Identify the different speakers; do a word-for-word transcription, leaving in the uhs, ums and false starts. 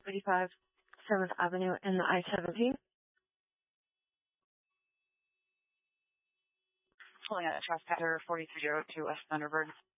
Speaker 1: eighty-five seventh Avenue and the I seventeen.
Speaker 2: Pulling out a trespasser forty-three oh two West Thunderbird.